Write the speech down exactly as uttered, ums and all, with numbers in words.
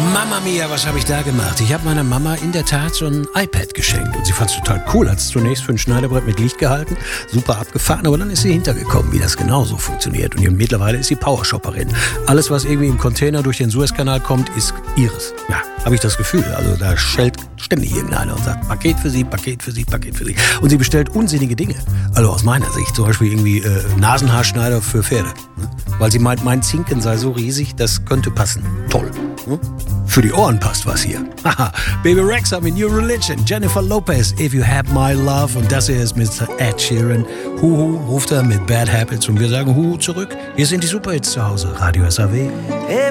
Mama mia, was habe ich da gemacht? Ich habe meiner Mama in der Tat so ein iPad geschenkt und sie fand es total cool. Hat es zunächst für ein Schneidebrett mit Licht gehalten, super abgefahren, aber dann ist sie hintergekommen, wie das genauso funktioniert. Und mittlerweile ist sie Powershopperin. Alles, was irgendwie im Container durch den Suezkanal kommt, ist ihres. Ja, habe ich das Gefühl. Also da schellt ständig irgendeiner und sagt, Paket für sie, Paket für sie, Paket für sie. Und sie bestellt unsinnige Dinge. Also aus meiner Sicht, zum Beispiel irgendwie äh, Nasenhaarschneider für Pferde. Ne? Weil sie meint, mein Zinken sei so riesig, das könnte passen. Toll. Ne? Für die Ohren passt was hier. Haha, Baby Rexha mit New Religion, Jennifer Lopez, If You Have My Love und das hier ist Mister Ed Sheeran. Huhu ruft er mit Bad Habits und wir sagen Huhu zurück. Hier sind die Superhits zu Hause, Radio S A W.